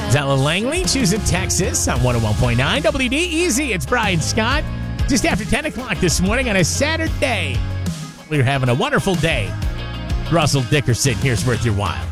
Zella Langley, choosing Texas on 101.9 WDEZ. It's Brian Scott. Just after 10 o'clock this morning on a Saturday. We're having a wonderful day. Russell Dickerson, here's Worth Your While.